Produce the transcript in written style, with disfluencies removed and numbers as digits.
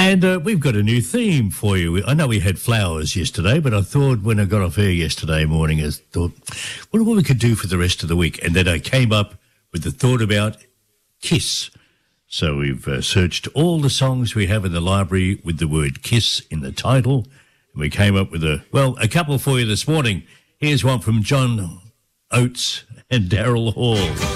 And we've got a new theme for you. I know we had flowers yesterday, but I thought when I got off air yesterday morning, I thought, what we could do for the rest of the week? And then I came up with the thought about Kiss. So we've searched all the songs we have in the library with the word Kiss in the title. And we came up with a couple for you this morning. Here's one from John Oates and Daryl Hall.